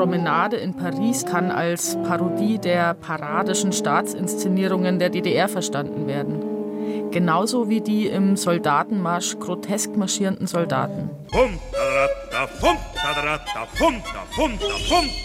Promenade in Paris kann als Parodie der paradischen Staatsinszenierungen der DDR verstanden werden. Genauso wie die im Soldatenmarsch grotesk marschierenden Soldaten.